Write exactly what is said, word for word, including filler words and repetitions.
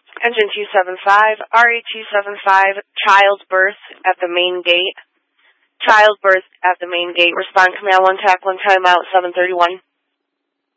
Engine two seven five, R A two seven five, childbirth at the main gate. Childbirth at the main gate. Respond command one, tack one, timeout seven thirty-one.